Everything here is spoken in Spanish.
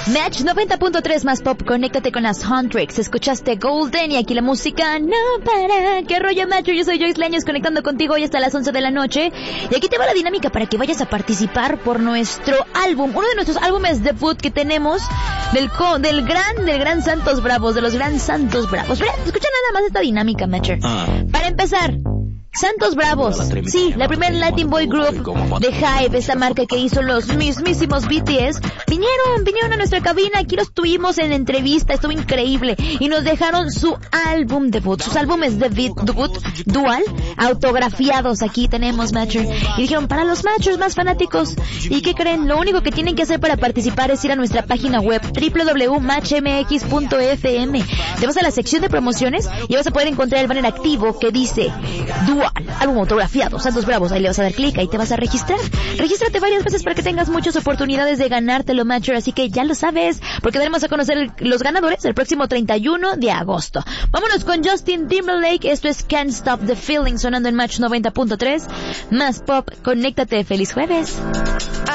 Match 90.3 más pop, conéctate con las Huntrix. Escuchaste Golden y aquí la música no para. ¿Qué rollo, Match? Yo soy Joyce Leños conectando contigo hoy hasta las 11 de la noche. Y aquí te va la dinámica para que vayas a participar por nuestro álbum, uno de nuestros álbumes debut que tenemos del gran Santos Bravos, de los Gran Santos Bravos. Mira, escucha nada más esta dinámica, Matcher. Para empezar, Santos Bravos, sí, la primer Latin Boy Group de Hype, esta marca que hizo los mismísimos BTS, vinieron a nuestra cabina, aquí los tuvimos en entrevista, estuvo increíble, y nos dejaron su álbum debut, sus álbumes debut dual, autografiados, aquí tenemos, Matcher, y dijeron, para los Matchers más fanáticos, ¿y qué creen? Lo único que tienen que hacer para participar es ir a nuestra página web, www.matchmx.fm, te vas a la sección de promociones y vas a poder encontrar el banner activo que dice Dual, álbum autografiado, Santos Bravos, ahí le vas a dar clic, ahí te vas a registrar. Regístrate varias veces para que tengas muchas oportunidades de ganártelo, Matcher, así que ya lo sabes, porque daremos a conocer los ganadores el próximo 31 de agosto. Vámonos con Justin Timberlake, esto es Can't Stop the Feeling, sonando en Match 90.3, más pop, conéctate, feliz jueves.